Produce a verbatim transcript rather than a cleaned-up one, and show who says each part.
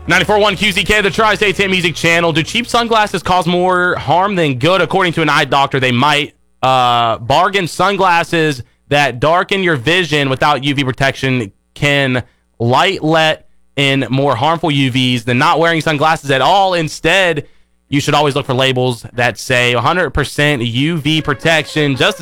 Speaker 1: ninety-four point one Q Z K, the Tri-State Hit Music Channel. Do cheap sunglasses cause more harm than good? According to an eye doctor, they might. Uh, bargain sunglasses that darken your vision without U V protection can light let in more harmful U Vs than not wearing sunglasses at all. Instead, you should always look for labels that say one hundred percent U V protection. Just